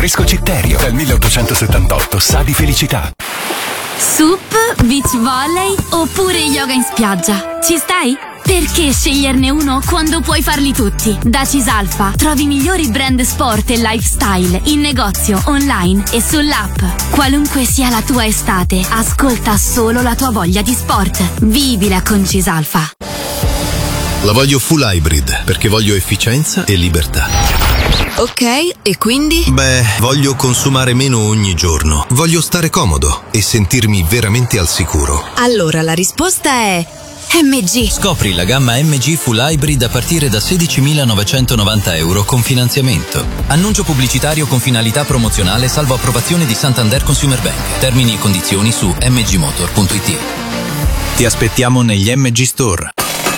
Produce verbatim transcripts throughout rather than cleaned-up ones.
Rinfresco Citterio, dal milleottocentosettantotto sa di felicità. Sup, beach volley oppure yoga in spiaggia? Ci stai? Perché sceglierne uno quando puoi farli tutti? Da Cisalfa trovi i migliori brand sport e lifestyle in negozio, online e sull'app. Qualunque sia la tua estate, ascolta solo la tua voglia di sport. Vivila con Cisalfa. La voglio full hybrid perché voglio efficienza e libertà. Ok, e quindi? Beh, voglio consumare meno ogni giorno. Voglio stare comodo e sentirmi veramente al sicuro. Allora la risposta è M G. Scopri la gamma M G Full Hybrid a partire da sedicimilanovecentovananta euro con finanziamento. Annuncio pubblicitario con finalità promozionale salvo approvazione di Santander Consumer Bank. Termini e condizioni su m g motor punto i t. Ti aspettiamo negli M G Store.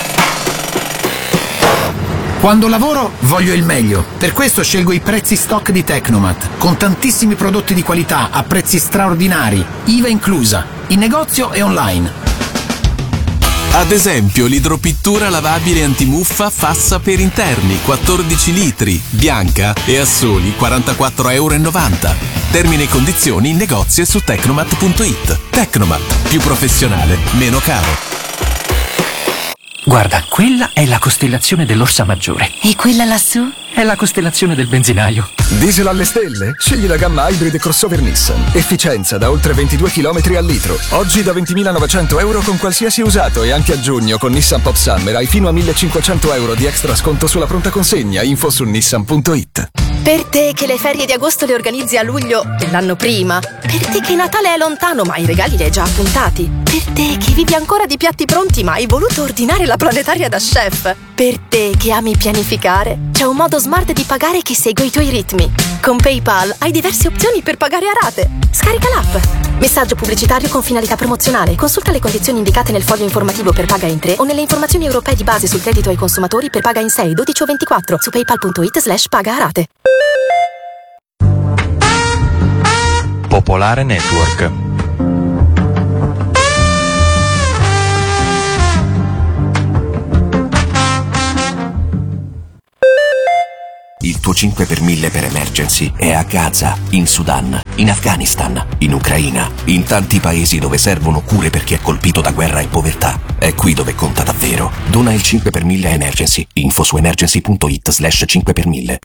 Quando lavoro voglio il meglio, per questo scelgo i prezzi stock di Tecnomat, con tantissimi prodotti di qualità a prezzi straordinari, I V A inclusa, in negozio e online. Ad esempio l'idropittura lavabile antimuffa Fassa per interni, quattordici litri, bianca e a soli quarantaquattro e novanta euro. Termini e condizioni in negozio e su tecnomat punto i t. Tecnomat, più professionale, meno caro. Guarda, quella è la costellazione dell'Orsa Maggiore. E quella lassù? È la costellazione del benzinaio. Diesel alle stelle? Scegli la gamma hybrid crossover Nissan. Efficienza da oltre ventidue chilometri al litro. Oggi da ventimilanovecento euro con qualsiasi usato e anche a giugno con Nissan Pop Summer hai fino a millecinquecento euro di extra sconto sulla pronta consegna. Info su nissan punto i t. Per te che le ferie di agosto le organizzi a luglio dell'anno prima. Per te che Natale è lontano ma i regali li hai già appuntati. Per te che vivi ancora di piatti pronti ma hai voluto ordinare la planetaria da chef. Per te che ami pianificare, c'è un modo smart di pagare che segue i tuoi ritmi. Con PayPal hai diverse opzioni per pagare a rate. Scarica l'app. Messaggio pubblicitario con finalità promozionale. Consulta le condizioni indicate nel foglio informativo per paga in tre o nelle informazioni europee di base sul credito ai consumatori per paga in sei, dodici o ventiquattro su paypal punto it slash paga a rate. Popolare Network. Il tuo cinque per mille per emergency è a Gaza, in Sudan, in Afghanistan, in Ucraina, in tanti paesi dove servono cure per chi è colpito da guerra e povertà. È qui dove conta davvero. Dona il cinque per mille a Emergency. Info su emergency punto it slash cinque per mille.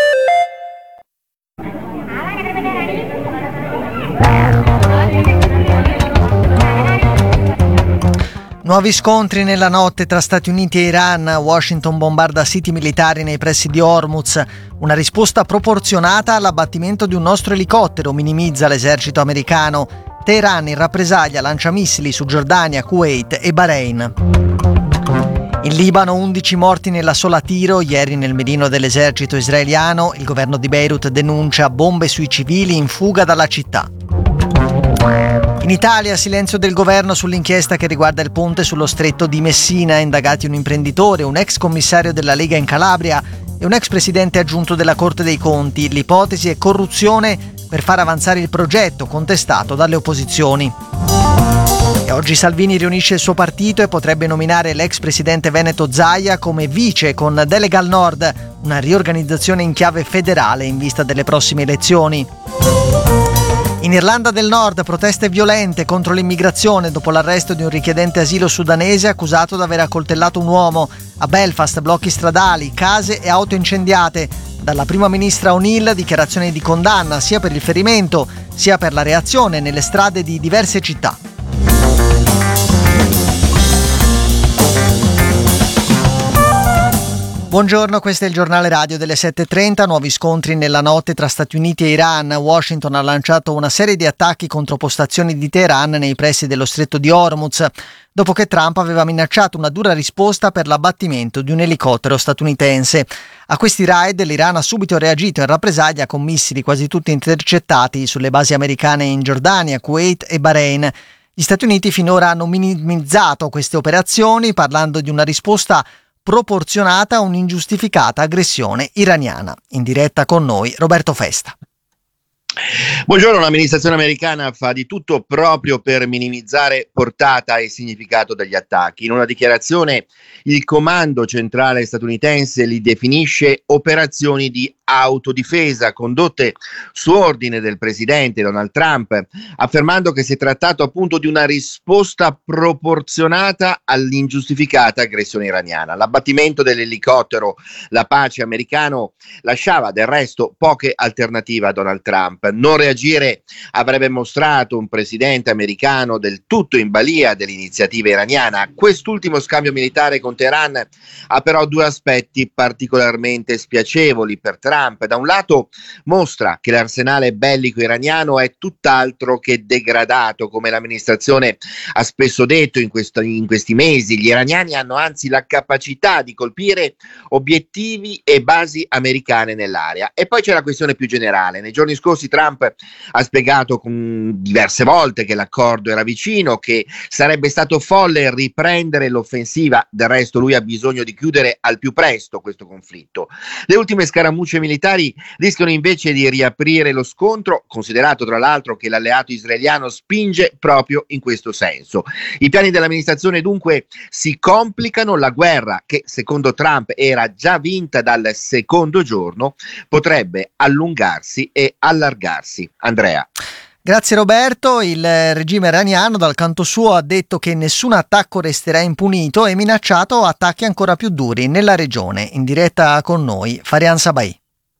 Nuovi scontri nella notte tra Stati Uniti e Iran. Washington bombarda siti militari nei pressi di Hormuz. Una risposta proporzionata all'abbattimento di un nostro elicottero, minimizza l'esercito americano. Teheran in rappresaglia lancia missili su Giordania, Kuwait e Bahrain. In Libano undici morti nella sola tiro, ieri nel mirino dell'esercito israeliano. Il governo di Beirut denuncia bombe sui civili in fuga dalla città. In Italia silenzio del governo sull'inchiesta che riguarda il ponte sullo stretto di Messina. Indagati un imprenditore, un ex commissario della Lega in Calabria e un ex presidente aggiunto della Corte dei Conti. L'ipotesi è corruzione per far avanzare il progetto, contestato dalle opposizioni. E oggi Salvini riunisce il suo partito e potrebbe nominare l'ex presidente veneto Zaia come vice con delega al nord, una riorganizzazione in chiave federale in vista delle prossime elezioni. In Irlanda del Nord proteste violente contro l'immigrazione dopo l'arresto di un richiedente asilo sudanese accusato di aver accoltellato un uomo. A Belfast blocchi stradali, case e auto incendiate. Dalla prima ministra O'Neill dichiarazioni di condanna sia per il ferimento sia per la reazione nelle strade di diverse città. Buongiorno, questo è il giornale radio delle sette e trenta. Nuovi scontri nella notte tra Stati Uniti e Iran. Washington ha lanciato una serie di attacchi contro postazioni di Teheran nei pressi dello stretto di Hormuz, dopo che Trump aveva minacciato una dura risposta per l'abbattimento di un elicottero statunitense. A questi raid l'Iran ha subito reagito in rappresaglia con missili quasi tutti intercettati sulle basi americane in Giordania, Kuwait e Bahrain. Gli Stati Uniti finora hanno minimizzato queste operazioni parlando di una risposta proporzionata a un'ingiustificata aggressione iraniana. In diretta con noi Roberto Festa. Buongiorno, l'amministrazione americana fa di tutto proprio per minimizzare portata e significato degli attacchi. In una dichiarazione il comando centrale statunitense li definisce operazioni di autodifesa condotte su ordine del presidente Donald Trump, affermando che si è trattato appunto di una risposta proporzionata all'ingiustificata aggressione iraniana. L'abbattimento dell'elicottero La Pace americano lasciava del resto poche alternative a Donald Trump. Non reagire avrebbe mostrato un presidente americano del tutto in balia dell'iniziativa iraniana. Quest'ultimo scambio militare con Teheran ha però due aspetti particolarmente spiacevoli per Trump. Da un lato mostra che l'arsenale bellico iraniano è tutt'altro che degradato, come l'amministrazione ha spesso detto in, questo, in questi mesi. Gli iraniani hanno anzi la capacità di colpire obiettivi e basi americane nell'area. E poi c'è la questione più generale. Nei giorni scorsi Trump ha spiegato con diverse volte che l'accordo era vicino, che sarebbe stato folle riprendere l'offensiva. Del resto lui ha bisogno di chiudere al più presto questo conflitto. Le ultime scaramucce militari rischiano invece di riaprire lo scontro, considerato tra l'altro che l'alleato israeliano spinge proprio in questo senso. I piani dell'amministrazione dunque si complicano. La guerra, che secondo Trump era già vinta dal secondo giorno, potrebbe allungarsi e allargarsi. Andrea. Grazie Roberto. Il regime iraniano dal canto suo ha detto che nessun attacco resterà impunito e minacciato attacchi ancora più duri nella regione. In diretta con noi Farian Sabai.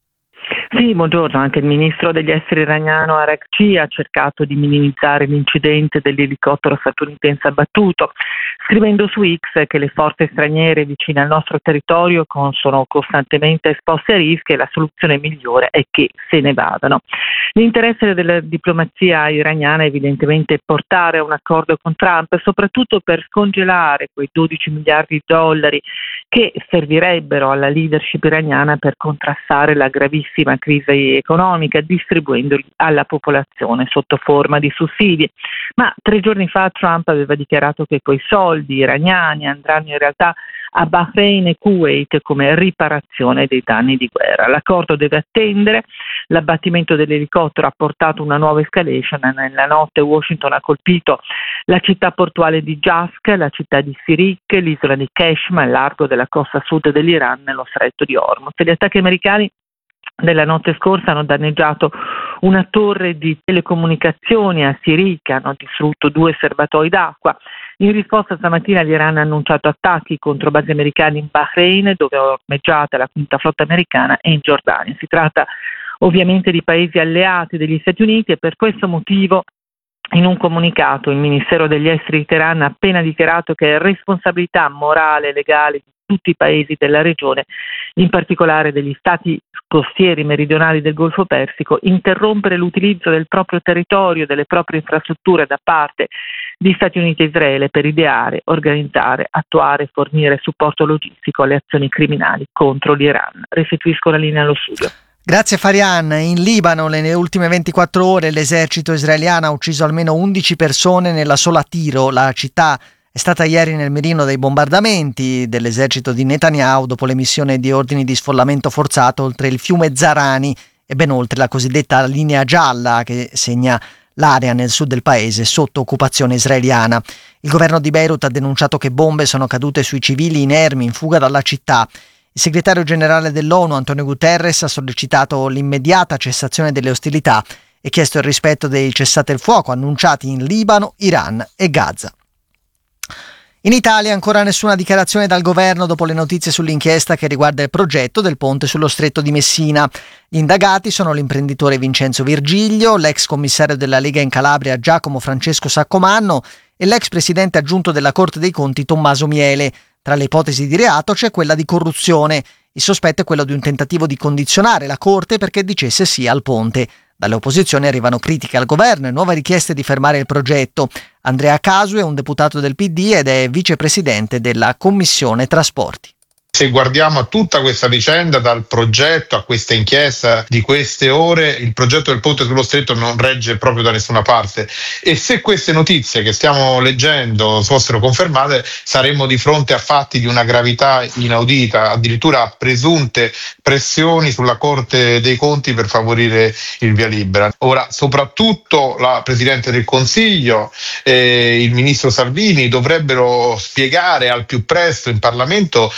Sì, buongiorno. Anche il ministro degli esteri iraniano Araghchi ha cercato di minimizzare l'incidente dell'elicottero statunitense abbattuto, scrivendo su X che le forze straniere vicine al nostro territorio sono costantemente esposte a rischi e la soluzione migliore è che se ne vadano. L'interesse della diplomazia iraniana è evidentemente portare a un accordo con Trump, soprattutto per scongelare quei dodici miliardi di dollari che servirebbero alla leadership iraniana per contrastare la gravissima crisi economica, distribuendoli alla popolazione sotto forma di sussidi. Ma tre giorni fa Trump aveva dichiarato che quei soldi iraniani andranno in realtà a Bahrain e Kuwait come riparazione dei danni di guerra. L'accordo deve attendere. L'abbattimento dell'elicottero ha portato una nuova escalation. Nella notte Washington ha colpito la città portuale di Jask, la città di Sirik, l'isola di Keshma al largo della costa sud dell'Iran nello stretto di Hormuz. Gli attacchi americani della notte scorsa hanno danneggiato una torre di telecomunicazioni a Sirik, hanno distrutto due serbatoi d'acqua. In risposta stamattina l'Iran ha annunciato attacchi contro basi americane in Bahrain, dove è ormeggiata la quinta flotta americana, e in Giordania. Si tratta ovviamente di paesi alleati degli Stati Uniti e per questo motivo in un comunicato il Ministero degli Esteri di Teheran ha appena dichiarato che è responsabilità morale e legale di tutti i paesi della regione, in particolare degli stati costieri meridionali del Golfo Persico, interrompere l'utilizzo del proprio territorio, delle proprie infrastrutture da parte di Stati Uniti e Israele per ideare, organizzare, attuare e fornire supporto logistico alle azioni criminali contro l'Iran. Restituisco la linea allo studio. Grazie Farian. In Libano nelle ultime ventiquattro ore l'esercito israeliano ha ucciso almeno undici persone nella sola Tiro. La città è stata ieri nel mirino dei bombardamenti dell'esercito di Netanyahu dopo l'emissione di ordini di sfollamento forzato oltre il fiume Zarani e ben oltre la cosiddetta linea gialla che segna l'area nel sud del paese sotto occupazione israeliana. Il governo di Beirut ha denunciato che bombe sono cadute sui civili inermi in fuga dalla città. Il segretario generale dell'ONU Antonio Guterres ha sollecitato l'immediata cessazione delle ostilità e chiesto il rispetto dei cessate il fuoco annunciati in Libano, Iran e Gaza. In Italia ancora nessuna dichiarazione dal governo dopo le notizie sull'inchiesta che riguarda il progetto del ponte sullo stretto di Messina. Gli indagati sono l'imprenditore Vincenzo Virgilio, l'ex commissario della Lega in Calabria Giacomo Francesco Saccomanno e l'ex presidente aggiunto della Corte dei Conti Tommaso Miele. Tra le ipotesi di reato c'è quella di corruzione. Il sospetto è quello di un tentativo di condizionare la Corte perché dicesse sì al ponte. Dalle opposizioni arrivano critiche al governo e nuove richieste di fermare il progetto. Andrea Casu è un deputato del P D ed è vicepresidente della Commissione Trasporti. Se guardiamo a tutta questa vicenda, dal progetto a questa inchiesta di queste ore, il progetto del ponte sullo stretto non regge proprio da nessuna parte, e se queste notizie che stiamo leggendo fossero confermate saremmo di fronte a fatti di una gravità inaudita, addirittura a presunte pressioni sulla Corte dei Conti per favorire il via libera. Ora, soprattutto la Presidente del Consiglio e il Ministro Salvini dovrebbero spiegare al più presto in Parlamento qual è la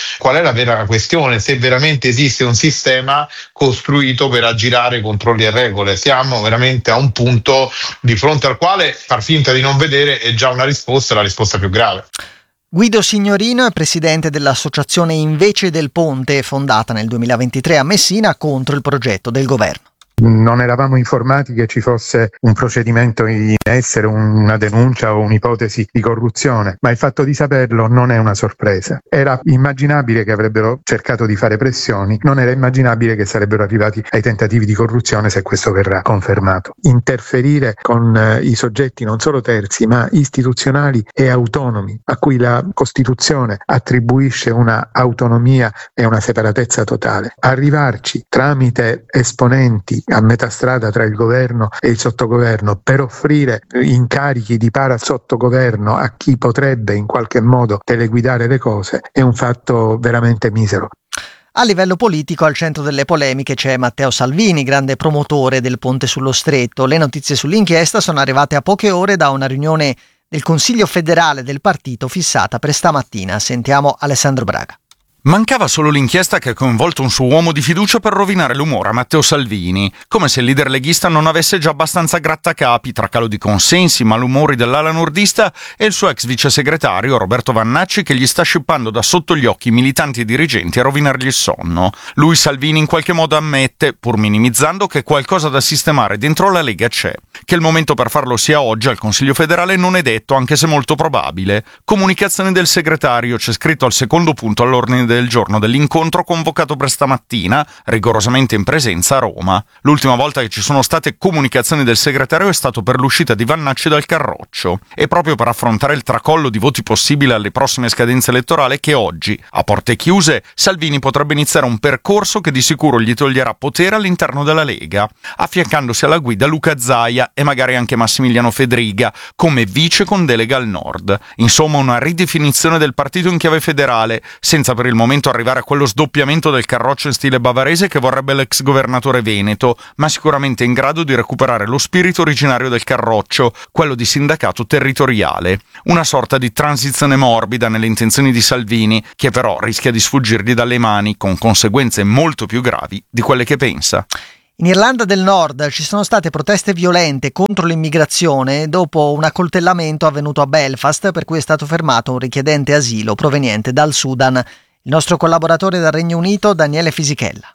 la vera questione, se veramente esiste un sistema costruito per aggirare controlli e regole. Siamo veramente a un punto di fronte al quale far finta di non vedere è già una risposta, la risposta più grave. Guido Signorino è presidente dell'associazione Invece del Ponte, fondata nel duemilaventitré a Messina contro il progetto del governo. Non eravamo informati che ci fosse un procedimento in essere, una denuncia o un'ipotesi di corruzione, ma il fatto di saperlo non è una sorpresa. Era immaginabile che avrebbero cercato di fare pressioni, non era immaginabile che sarebbero arrivati ai tentativi di corruzione se questo verrà confermato. Interferire con eh, i soggetti non solo terzi ma istituzionali e autonomi, a cui la Costituzione attribuisce una autonomia e una separatezza totale. Arrivarci tramite esponenti a metà strada tra il governo e il sottogoverno per offrire incarichi di para sottogoverno a chi potrebbe in qualche modo teleguidare le cose è un fatto veramente misero. A livello politico, al centro delle polemiche c'è Matteo Salvini, grande promotore del ponte sullo Stretto. Le notizie sull'inchiesta sono arrivate a poche ore da una riunione del Consiglio federale del partito fissata per stamattina. Sentiamo Alessandro Braga. Mancava solo l'inchiesta che ha coinvolto un suo uomo di fiducia per rovinare l'umore a Matteo Salvini, come se il leader leghista non avesse già abbastanza grattacapi tra calo di consensi, malumori dell'ala nordista e il suo ex vice segretario Roberto Vannacci che gli sta scippando da sotto gli occhi militanti e dirigenti a rovinargli il sonno. Lui, Salvini, in qualche modo ammette, pur minimizzando, che qualcosa da sistemare dentro la Lega c'è. Che il momento per farlo sia oggi al Consiglio federale non è detto, anche se molto probabile. Comunicazione del segretario, c'è scritto al secondo punto all'ordine del del giorno dell'incontro convocato per stamattina, rigorosamente in presenza a Roma. L'ultima volta che ci sono state comunicazioni del segretario è stato per l'uscita di Vannacci dal Carroccio e proprio per affrontare il tracollo di voti possibile alle prossime scadenze elettorali che oggi, a porte chiuse, Salvini potrebbe iniziare un percorso che di sicuro gli toglierà potere all'interno della Lega, affiancandosi alla guida Luca Zaia e magari anche Massimiliano Fedriga come vice con delega al nord. Insomma, una ridefinizione del partito in chiave federale, senza per il momento arrivare a quello sdoppiamento del Carroccio in stile bavarese che vorrebbe l'ex governatore veneto, ma sicuramente in grado di recuperare lo spirito originario del Carroccio, quello di sindacato territoriale. Una sorta di transizione morbida nelle intenzioni di Salvini, che però rischia di sfuggirgli dalle mani con conseguenze molto più gravi di quelle che pensa. In Irlanda del Nord ci sono state proteste violente contro l'immigrazione dopo un accoltellamento avvenuto a Belfast per cui è stato fermato un richiedente asilo proveniente dal Sudan. Il nostro collaboratore dal Regno Unito, Daniele Fisichella.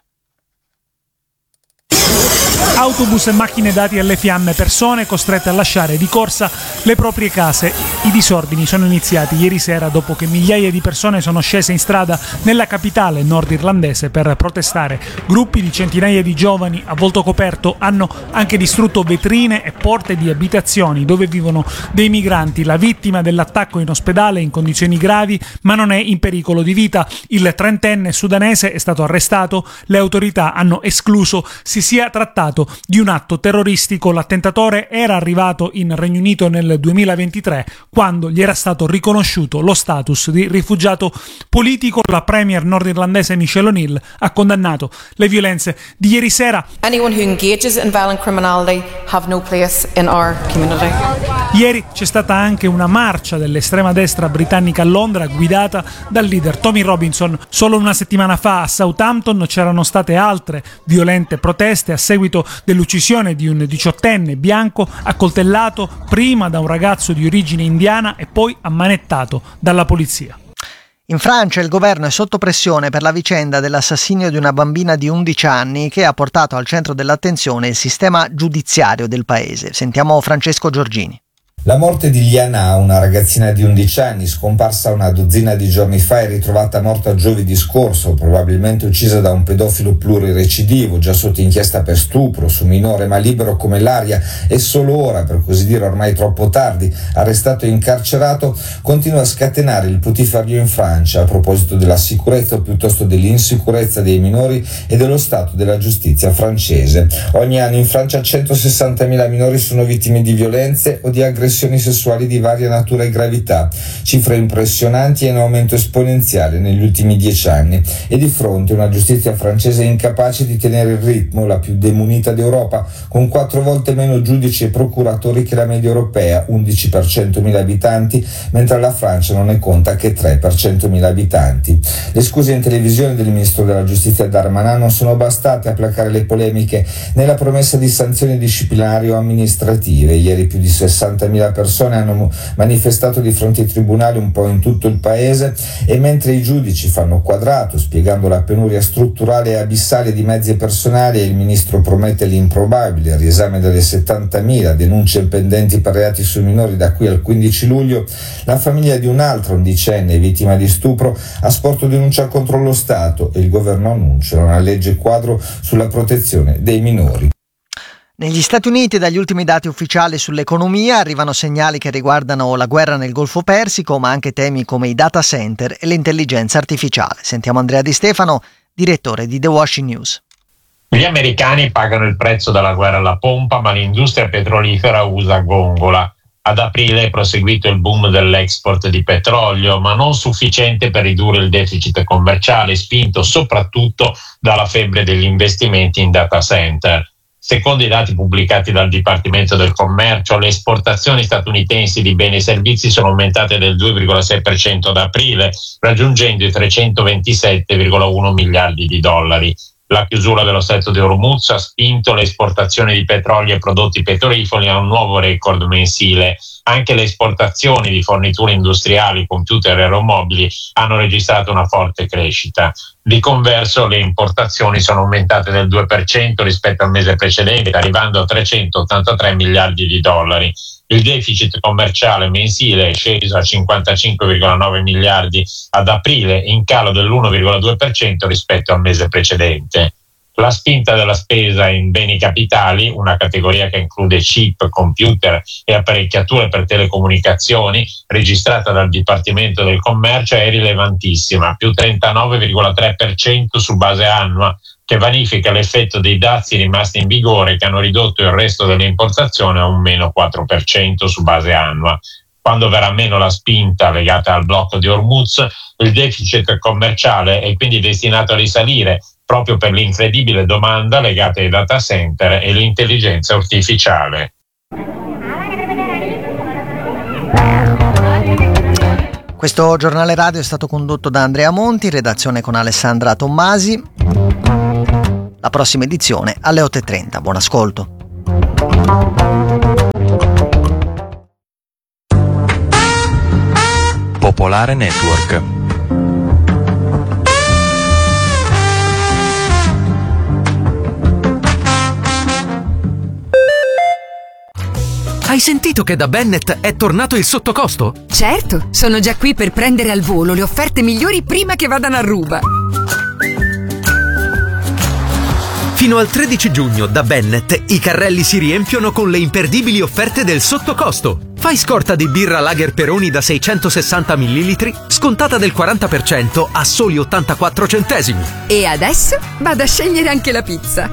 Autobus e macchine dati alle fiamme, persone costrette a lasciare di corsa le proprie case. I disordini sono iniziati ieri sera dopo che migliaia di persone sono scese in strada nella capitale nordirlandese per protestare. Gruppi di centinaia di giovani a volto coperto hanno anche distrutto vetrine e porte di abitazioni dove vivono dei migranti. La vittima dell'attacco è in ospedale in condizioni gravi ma non è in pericolo di vita. Il trentenne sudanese è stato arrestato. Le autorità hanno escluso si sia trattato di un atto terroristico. L'attentatore era arrivato in Regno Unito nel duemilaventitré quando gli era stato riconosciuto lo status di rifugiato politico. La premier nordirlandese Michelle O'Neill ha condannato le violenze di ieri sera. Anyone who engages in violent criminality have no place in our community. Ieri c'è stata anche una marcia dell'estrema destra britannica a Londra guidata dal leader Tommy Robinson. Solo una settimana fa a Southampton c'erano state altre violente proteste a seguito dell'uccisione di un diciottenne bianco accoltellato prima da un ragazzo di origine indiana e poi ammanettato dalla polizia. In Francia il governo è sotto pressione per la vicenda dell'assassinio di una bambina di undici anni che ha portato al centro dell'attenzione il sistema giudiziario del paese. Sentiamo Francesco Giorgini. La morte di Liana, una ragazzina di undici anni scomparsa una dozzina di giorni fa e ritrovata morta giovedì scorso, probabilmente uccisa da un pedofilo plurirecidivo, già sotto inchiesta per stupro, su minore ma libero come l'aria e solo ora, per così dire ormai troppo tardi, arrestato e incarcerato, continua a scatenare il putiferio in Francia a proposito della sicurezza o piuttosto dell'insicurezza dei minori e dello stato della giustizia francese. Ogni anno in Francia centosessantamila minori sono vittime di violenze o di aggressioni aggressioni sessuali di varia natura e gravità, cifre impressionanti e in aumento esponenziale negli ultimi dieci anni, e di fronte a una giustizia francese incapace di tenere il ritmo, la più demunita d'Europa, con quattro volte meno giudici e procuratori che la media europea, undici per centomila abitanti, mentre la Francia non ne conta che tre per centomila abitanti. Le scuse in televisione del ministro della giustizia Darmanin non sono bastate a placare le polemiche nella promessa di sanzioni disciplinari o amministrative. Ieri più di sessantamila persone hanno manifestato di fronte ai tribunali un po' in tutto il paese, e mentre i giudici fanno quadrato spiegando la penuria strutturale e abissale di mezzi e personali e il ministro promette l'improbabile riesame delle settantamila denunce pendenti per reati sui minori da qui al quindici luglio, la famiglia di un'altra undicenne vittima di stupro ha sporto denuncia contro lo Stato e il governo annuncia una legge quadro sulla protezione dei minori. Negli Stati Uniti, dagli ultimi dati ufficiali sull'economia, arrivano segnali che riguardano la guerra nel Golfo Persico, ma anche temi come i data center e l'intelligenza artificiale. Sentiamo Andrea Di Stefano, direttore di The Washington News. Gli americani pagano il prezzo della guerra alla pompa, ma l'industria petrolifera usa gongola. Ad aprile è proseguito il boom dell'export di petrolio, ma non sufficiente per ridurre il deficit commerciale, spinto soprattutto dalla febbre degli investimenti in data center. Secondo i dati pubblicati dal Dipartimento del Commercio, le esportazioni statunitensi di beni e servizi sono aumentate del due virgola sei per cento ad aprile, raggiungendo i trecentoventisette virgola uno miliardi di dollari. La chiusura dello Stretto di Hormuz ha spinto le esportazioni di petrolio e prodotti petroliferi a un nuovo record mensile. Anche le esportazioni di forniture industriali, computer e aeromobili hanno registrato una forte crescita. Di converso, le importazioni sono aumentate del due per cento rispetto al mese precedente, arrivando a trecentottantatré miliardi di dollari. Il deficit commerciale mensile è sceso a cinquantacinque virgola nove miliardi ad aprile, in calo dell'uno virgola due per cento rispetto al mese precedente. La spinta della spesa in beni capitali, una categoria che include chip, computer e apparecchiature per telecomunicazioni, registrata dal Dipartimento del Commercio, è rilevantissima, più trentanove virgola tre per cento su base annua, che vanifica l'effetto dei dazi rimasti in vigore che hanno ridotto il resto delle importazioni a un meno quattro per cento su base annua. Quando verrà meno la spinta legata al blocco di Hormuz, il deficit commerciale è quindi destinato a risalire, proprio per l'incredibile domanda legata ai data center e l'intelligenza artificiale. Questo giornale radio è stato condotto da Andrea Monti, redazione con Alessandra Tommasi. La prossima edizione alle otto e trenta. Buon ascolto. Popolare Network. Hai sentito che da Bennett è tornato il sottocosto? Certo, sono già qui per prendere al volo le offerte migliori prima che vadano a ruba. Fino al tredici giugno da Bennett i carrelli si riempiono con le imperdibili offerte del sottocosto. Fai scorta di birra Lager Peroni da seicentosessanta millilitri, scontata del quaranta per cento a soli ottantaquattro centesimi. E adesso vado a scegliere anche la pizza.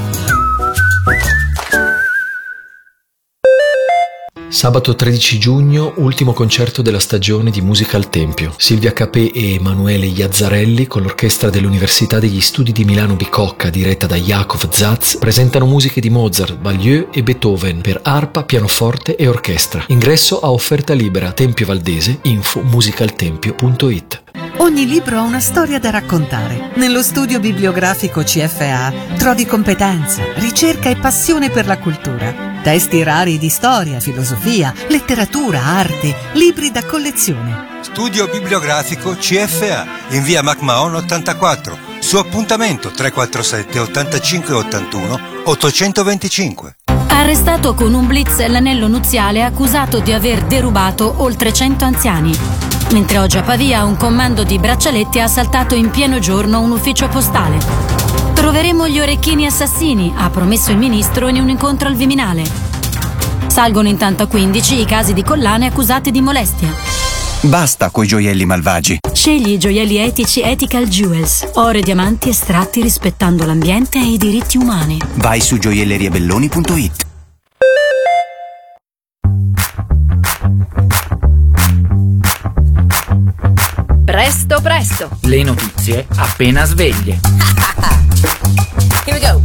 Sabato tredici giugno, ultimo concerto della stagione di Musica al Tempio. Silvia Capè e Emanuele Iazzarelli, con l'orchestra dell'Università degli Studi di Milano Bicocca, diretta da Jakov Zaz, presentano musiche di Mozart, Baglieu e Beethoven per arpa, pianoforte e orchestra. Ingresso a offerta libera. Tempio Valdese, info musicaltempio punto it. Ogni libro ha una storia da raccontare. Nello studio bibliografico C F A trovi competenza, ricerca e passione per la cultura. Testi rari di storia, filosofia, letteratura, arte, libri da collezione. Studio bibliografico C F A in via MacMahon ottantaquattro. Su appuntamento tre quattro sette ottantacinque ottantuno ottocentoventicinque. Arrestato con un blitz l'anello nuziale accusato di aver derubato oltre cento anziani. Mentre oggi a Pavia un comando di braccialetti ha assaltato in pieno giorno un ufficio postale. Troveremo gli orecchini assassini, ha promesso il ministro in un incontro al Viminale. Salgono intanto a quindici i casi di collane accusate di molestia. Basta coi gioielli malvagi. Scegli i gioielli etici Ethical Jewels, oro e diamanti estratti rispettando l'ambiente e i diritti umani. Vai su gioielleriabelloni punto it. Presto presto. Le notizie appena sveglie. Here we go.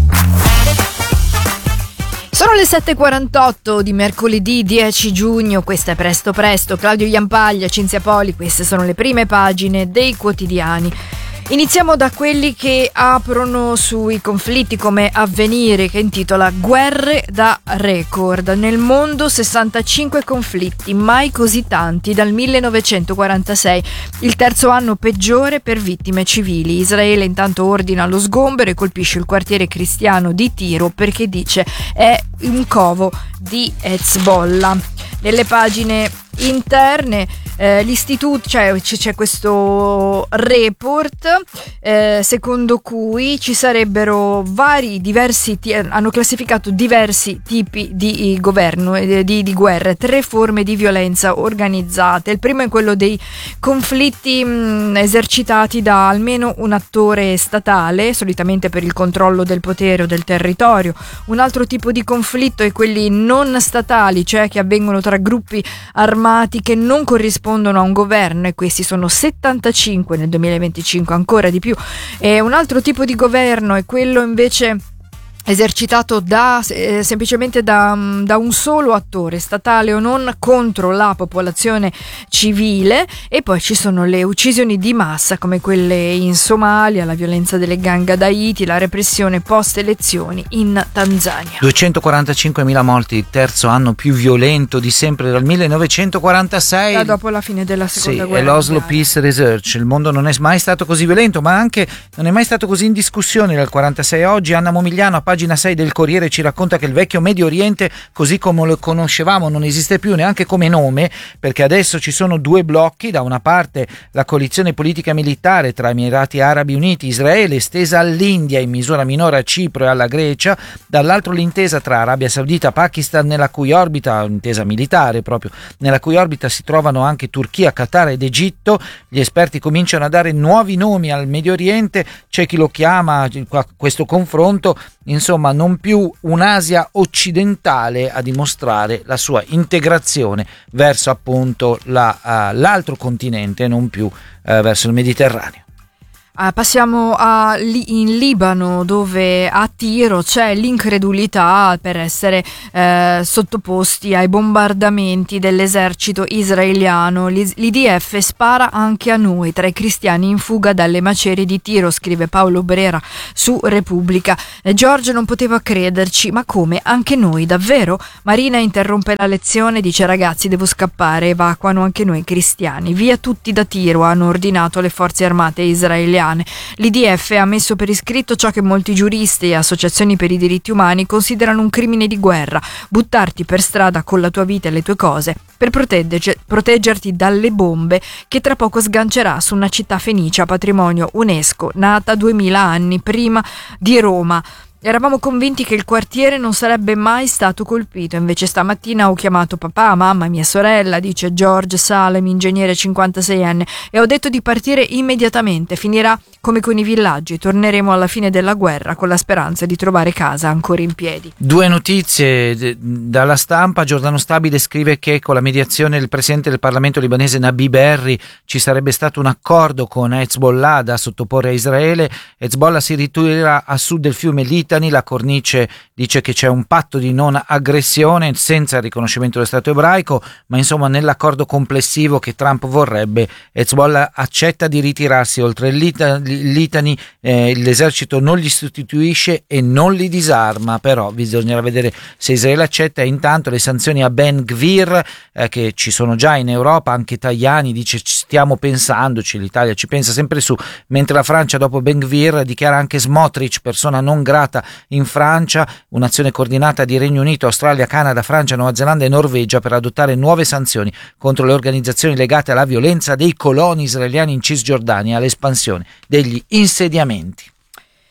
Sono le sette e quarantotto di mercoledì dieci giugno, questa è Presto Presto, Claudio Iampaglia, Cinzia Poli, queste sono le prime pagine dei quotidiani. Iniziamo da quelli che aprono sui conflitti come Avvenire, che intitola Guerre da record. Nel mondo sessantacinque conflitti, mai così tanti dal millenovecentoquarantasei, il terzo anno peggiore per vittime civili. Israele intanto ordina lo sgombero e colpisce il quartiere cristiano di Tiro perché dice è un covo di Hezbollah. Nelle pagine interne eh, l'istituto, cioè c- c'è questo report eh, secondo cui ci sarebbero vari diversi ti- hanno classificato diversi tipi di governo eh, di, di guerre, tre forme di violenza organizzate. Il primo è quello dei conflitti mh, esercitati da almeno un attore statale, solitamente per il controllo del potere o del territorio. Un altro tipo di conflitto è quelli non statali, cioè che avvengono tra gruppi armati che non corrispondono a un governo, e questi sono settantacinque nel duemilaventicinque, ancora di più. E un altro tipo di governo è quello invece esercitato da eh, semplicemente da, da un solo attore, statale o non, contro la popolazione civile. E poi ci sono le uccisioni di massa come quelle in Somalia, la violenza delle gang ad Haiti, la repressione post elezioni in Tanzania. duecentoquarantacinquemila morti, il terzo anno più violento di sempre dal millenovecentoquarantasei. Da dopo la fine della seconda sì, guerra è l'Oslo Peace Research. Il mondo non è mai stato così violento, ma anche non è mai stato così in discussione dal quarantasei a oggi. Anna Momigliano a pagina sei del Corriere ci racconta che il vecchio Medio Oriente, così come lo conoscevamo, non esiste più neanche come nome, perché adesso ci sono due blocchi: da una parte la coalizione politica militare tra Emirati Arabi Uniti, Israele, estesa all'India, in misura minore a Cipro e alla Grecia; dall'altro l'intesa tra Arabia Saudita e Pakistan, nella cui orbita, intesa militare proprio, nella cui orbita si trovano anche Turchia, Qatar ed Egitto. Gli esperti cominciano a dare nuovi nomi al Medio Oriente, c'è chi lo chiama, questo confronto, insomma, non più un'Asia occidentale a dimostrare la sua integrazione verso appunto la, uh, l'altro continente, non più uh, verso il Mediterraneo. Uh, passiamo a, in Libano, dove a Tiro c'è l'incredulità per essere eh, sottoposti ai bombardamenti dell'esercito israeliano. L'I D F spara anche a noi, tra i cristiani in fuga dalle macerie di Tiro, scrive Paolo Brera su Repubblica. eh, George non poteva crederci, ma come? Anche noi, davvero? Marina interrompe la lezione, dice ragazzi devo scappare, evacuano anche noi cristiani. Via tutti da Tiro, hanno ordinato le forze armate israeliane. L'I D F ha messo per iscritto ciò che molti giuristi e associazioni per i diritti umani considerano un crimine di guerra: buttarti per strada con la tua vita e le tue cose per protegge- proteggerti dalle bombe che tra poco sgancerà su una città fenicia patrimonio UNESCO nata duemila anni prima di Roma. Eravamo convinti che il quartiere non sarebbe mai stato colpito, invece stamattina ho chiamato papà, mamma e mia sorella, dice George Salem, ingegnere cinquantaseienne, e ho detto di partire immediatamente. Finirà come con i villaggi, torneremo alla fine della guerra con la speranza di trovare casa ancora in piedi. Due notizie dalla stampa. Giordano Stabile scrive che con la mediazione del presidente del Parlamento libanese Nabi Berri ci sarebbe stato un accordo con Hezbollah da sottoporre a Israele. Hezbollah si ritira a sud del fiume Litani. La cornice dice che c'è un patto di non aggressione senza il riconoscimento dello Stato ebraico, ma insomma nell'accordo complessivo che Trump vorrebbe, Hezbollah accetta di ritirarsi oltre il Litani, eh, l'esercito non li sostituisce e non li disarma, però bisognerà vedere se Israele accetta. E intanto le sanzioni a Ben Gvir, eh, che ci sono già in Europa, anche Tajani dice stiamo pensandoci, l'Italia ci pensa sempre su, mentre la Francia dopo Ben Gvir dichiara anche Smotrich persona non grata in Francia. Un'azione coordinata di Regno Unito, Australia, Canada, Francia, Nuova Zelanda e Norvegia per adottare nuove sanzioni contro le organizzazioni legate alla violenza dei coloni israeliani in Cisgiordania e all'espansione degli insediamenti.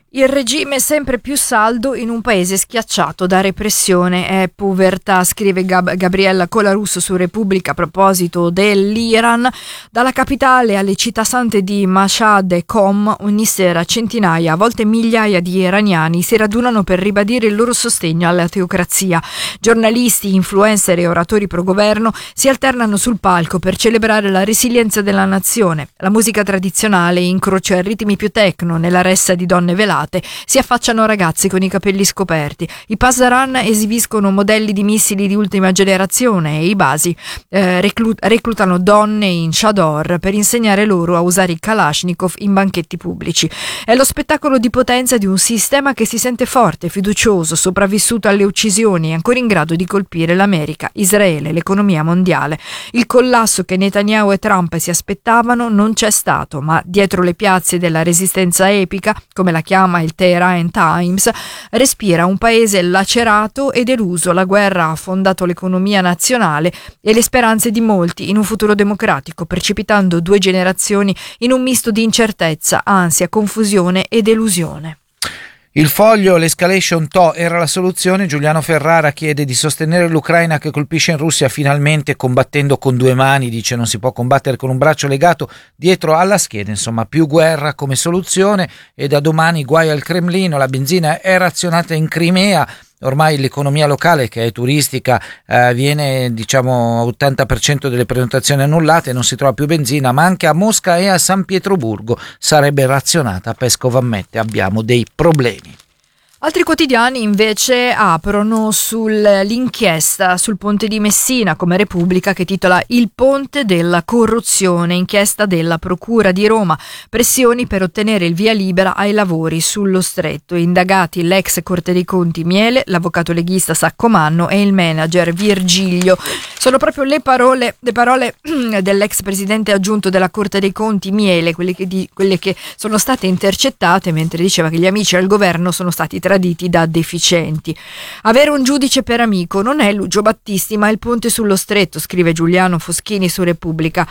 Il regime è sempre più saldo in un paese schiacciato da repressione e povertà, scrive Gab- Gabriella Colarusso su Repubblica a proposito dell'Iran. Dalla capitale alle città sante di Mashhad e Qom ogni sera centinaia, a volte migliaia di iraniani si radunano per ribadire il loro sostegno alla teocrazia. Giornalisti, influencer e oratori pro governo si alternano sul palco per celebrare la resilienza della nazione. La musica tradizionale incrocia ritmi più techno nella ressa di donne velate. Si affacciano ragazzi con i capelli scoperti. I Pasdaran esibiscono modelli di missili di ultima generazione e i basi eh, reclut- reclutano donne in chador per insegnare loro a usare i Kalashnikov in banchetti pubblici. È lo spettacolo di potenza di un sistema che si sente forte, fiducioso, sopravvissuto alle uccisioni e ancora in grado di colpire l'America, Israele, l'economia mondiale. Il collasso che Netanyahu e Trump si aspettavano non c'è stato, ma dietro le piazze della resistenza epica, come la chiama il Tehran Times, respira un paese lacerato e deluso. La guerra ha affondato l'economia nazionale e le speranze di molti in un futuro democratico, precipitando due generazioni in un misto di incertezza, ansia, confusione e delusione. Il Foglio, l'escalation T O era la soluzione. Giuliano Ferrara chiede di sostenere l'Ucraina che colpisce in Russia finalmente combattendo con due mani, dice non si può combattere con un braccio legato dietro alla schiena, insomma più guerra come soluzione e da domani guai al Cremlino, la benzina è razionata in Crimea. Ormai l'economia locale, che è turistica, eh, viene diciamo ottanta per cento delle prenotazioni annullate, non si trova più benzina, ma anche a Mosca e a San Pietroburgo sarebbe razionata. Pescov ammette abbiamo dei problemi. Altri quotidiani invece aprono sull'inchiesta sul ponte di Messina, come Repubblica, che titola Il ponte della corruzione, inchiesta della Procura di Roma, pressioni per ottenere il via libera ai lavori sullo stretto. Indagati l'ex Corte dei Conti Miele, l'avvocato leghista Saccomanno e il manager Virgilio. Sono proprio le parole, le parole dell'ex presidente aggiunto della Corte dei Conti Miele, quelle che, di, quelle che sono state intercettate mentre diceva che gli amici al governo sono stati traditi da deficienti. Avere un giudice per amico non è Lucio Battisti, ma il ponte sullo stretto, scrive Giuliano Foschini su Repubblica.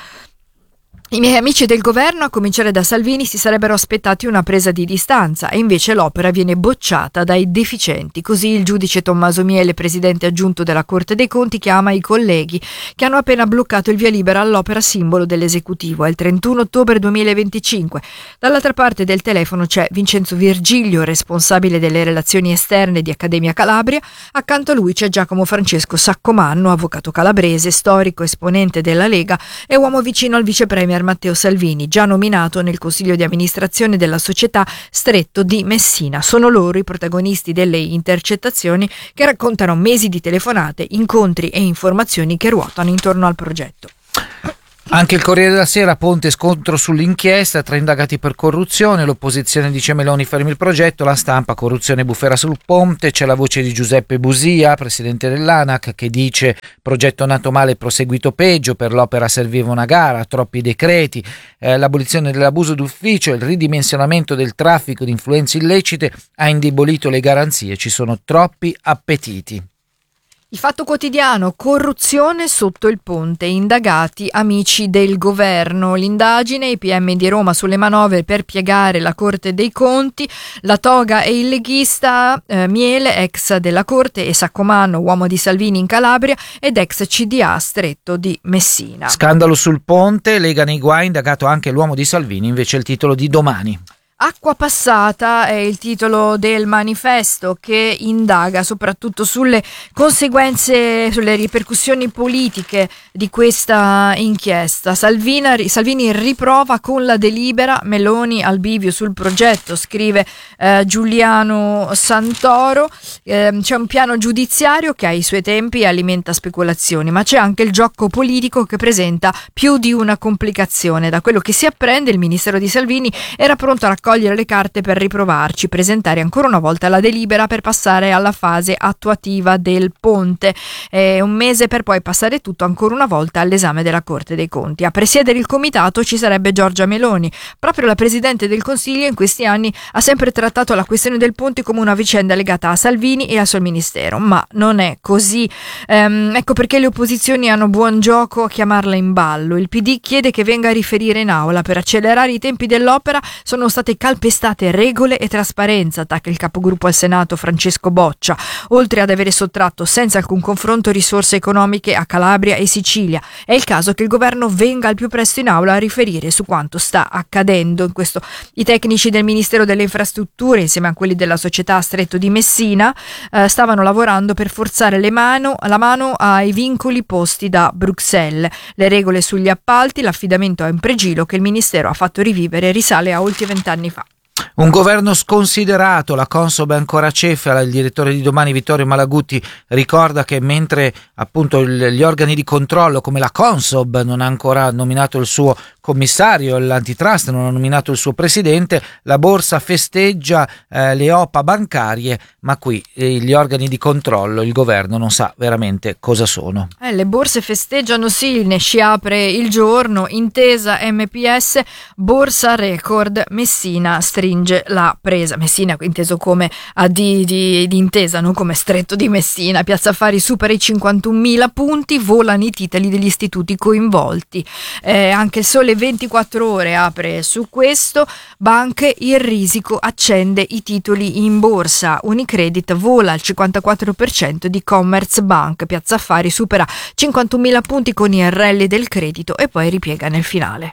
I miei amici del governo, a cominciare da Salvini, si sarebbero aspettati una presa di distanza e invece l'opera viene bocciata dai deficienti. Così il giudice Tommaso Miele, presidente aggiunto della Corte dei Conti, chiama i colleghi che hanno appena bloccato il via libera all'opera simbolo dell'esecutivo. È il trentuno ottobre duemilaventicinque. Dall'altra parte del telefono c'è Vincenzo Virgilio, responsabile delle relazioni esterne di Accademia Calabria. Accanto a lui c'è Giacomo Francesco Saccomanno, avvocato calabrese, storico esponente della Lega e uomo vicino al vice premier Matteo Salvini, già nominato nel consiglio di amministrazione della società Stretto di Messina. Sono loro i protagonisti delle intercettazioni che raccontano mesi di telefonate, incontri e informazioni che ruotano intorno al progetto. Anche il Corriere della Sera, ponte scontro sull'inchiesta, tre indagati per corruzione, l'opposizione dice Meloni fermi il progetto, la Stampa corruzione bufera sul ponte, c'è la voce di Giuseppe Busia, presidente dell'ANAC, che dice progetto nato male proseguito peggio, per l'opera serviva una gara, troppi decreti, eh, l'abolizione dell'abuso d'ufficio, il ridimensionamento del traffico di influenze illecite ha indebolito le garanzie, ci sono troppi appetiti. Il Fatto Quotidiano, corruzione sotto il ponte, indagati amici del governo, l'indagine, i P M di Roma sulle manovre per piegare la Corte dei Conti, la toga e il leghista eh, Miele, ex della Corte, e Saccomanno, uomo di Salvini in Calabria ed ex C D A Stretto di Messina. Scandalo sul ponte, Lega nei guai, indagato anche l'uomo di Salvini, invece il titolo di Domani. Acqua passata è il titolo del manifesto che indaga soprattutto sulle conseguenze, sulle ripercussioni politiche di questa inchiesta. Salvini, Salvini riprova con la delibera, Meloni al bivio sul progetto, scrive eh, Giuliano Santoro. Eh, c'è un piano giudiziario che ha i suoi tempi e alimenta speculazioni, ma c'è anche il gioco politico che presenta più di una complicazione. Da quello che si apprende, il ministero di Salvini era pronto a raccogliere cogliere le carte per riprovarci, presentare ancora una volta la delibera per passare alla fase attuativa del ponte, eh, un mese per poi passare tutto ancora una volta all'esame della Corte dei Conti. A presiedere il comitato ci sarebbe Giorgia Meloni. Proprio la Presidente del Consiglio in questi anni ha sempre trattato la questione del ponte come una vicenda legata a Salvini e al suo ministero, ma non è così. Ehm, ecco perché le opposizioni hanno buon gioco a chiamarla in ballo. Il P D chiede che venga a riferire in aula. Per accelerare i tempi dell'opera sono state calpestate regole e trasparenza, attacca il capogruppo al Senato Francesco Boccia, oltre ad avere sottratto senza alcun confronto risorse economiche a Calabria e Sicilia. È il caso che il governo venga al più presto in aula a riferire su quanto sta accadendo. In questo i tecnici del Ministero delle Infrastrutture, insieme a quelli della società Stretto di Messina, eh, stavano lavorando per forzare le mano, la mano ai vincoli posti da Bruxelles. Le regole sugli appalti, l'affidamento a Impregilo che il Ministero ha fatto rivivere risale a oltre vent'anni fa. Un governo sconsiderato, la Consob è ancora cefala, il direttore di Domani Vittorio Malaguti ricorda che mentre appunto gli organi di controllo come la Consob non ha ancora nominato il suo commissario, l'antitrust non ha nominato il suo presidente, la borsa festeggia eh, le O P A bancarie, ma qui eh, gli organi di controllo, il governo non sa veramente cosa sono. Eh, le borse festeggiano, sì, ne si apre il giorno, Intesa M P S, borsa record, Messina stringe la presa. Messina inteso come A D di, di Intesa, non come Stretto di Messina. Piazza Affari supera i cinquantunomila punti, volano i titoli degli istituti coinvolti. Eh, anche il Sole ventiquattro Ore apre su questo. Banche, il risico accende i titoli in borsa. Unicredit vola al cinquantaquattro per cento di Commerzbank. Piazza Affari supera cinquantunomila punti con il rally del credito e poi ripiega nel finale.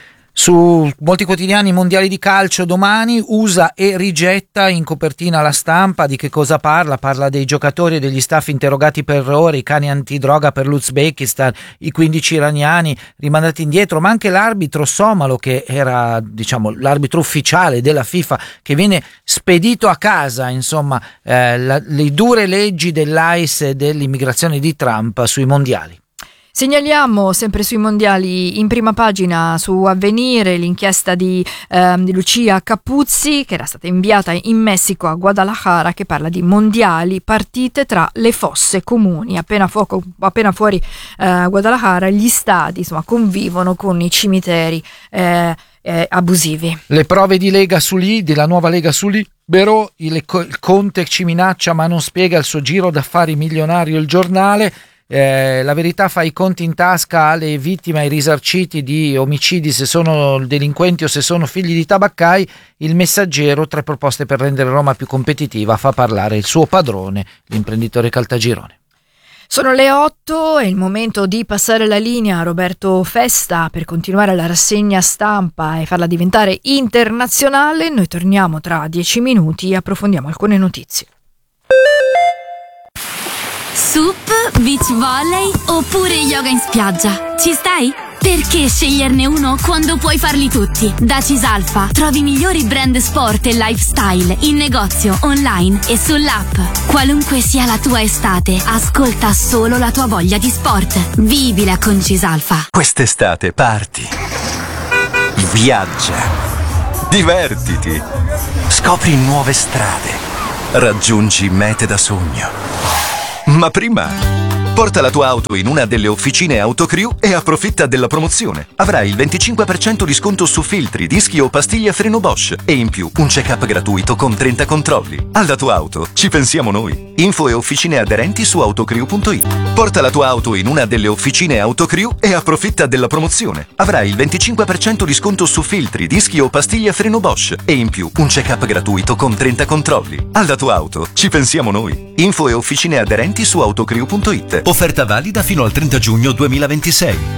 Su molti quotidiani mondiali di calcio domani, U S A e rigetta in copertina La Stampa. Di che cosa parla? Parla dei giocatori e degli staff interrogati per errori, i cani antidroga per l'Uzbekistan, i quindici iraniani rimandati indietro, ma anche l'arbitro somalo che era, diciamo, l'arbitro ufficiale della FIFA che viene spedito a casa, insomma, eh, la, le dure leggi dell'A I S e dell'immigrazione di Trump sui mondiali. Segnaliamo sempre sui mondiali in prima pagina su Avvenire l'inchiesta di, ehm, di Lucia Capuzzi che era stata inviata in Messico a Guadalajara, che parla di mondiali, partite tra le fosse comuni. Appena, fuoco, appena fuori eh, Guadalajara gli stadi insomma convivono con i cimiteri eh, eh, abusivi. Le prove di Lega Sulì, della nuova Lega Sulì. Berò, il, il Conte ci minaccia ma non spiega il suo giro d'affari milionario, il giornale. Eh, la Verità fa i conti in tasca alle vittime, ai risarciti di omicidi, se sono delinquenti o se sono figli di tabaccai. Il Messaggero, tre proposte per rendere Roma più competitiva, fa parlare il suo padrone, l'imprenditore Caltagirone. Sono le otto, è il momento di passare la linea a Roberto Festa per continuare la rassegna stampa e farla diventare internazionale. Noi torniamo tra dieci minuti e approfondiamo alcune notizie. Sup, beach volley oppure yoga in spiaggia? Ci stai? Perché sceglierne uno quando puoi farli tutti? Da Cisalfa trovi i migliori brand sport e lifestyle in negozio, online e sull'app. Qualunque sia la tua estate, ascolta solo la tua voglia di sport. Vivila con Cisalfa. Quest'estate parti, viaggia, divertiti, scopri nuove strade, raggiungi mete da sogno. Ma prima, porta la tua auto in una delle officine Autocrew e approfitta della promozione. Avrai il venticinque per cento di sconto su filtri, dischi o pastiglie a freno Bosch e in più un check-up gratuito con trenta controlli. Alla tua auto ci pensiamo noi. Info e officine aderenti su autocrew punto it. Porta la tua auto in una delle officine Autocrew e approfitta della promozione. Avrai il venticinque per cento di sconto su filtri, dischi o pastiglie a freno Bosch e in più un check-up gratuito con trenta controlli. Alla tua auto ci pensiamo noi. Info e officine aderenti su autocrew punto it. Offerta valida fino al trenta giugno duemilaventisei.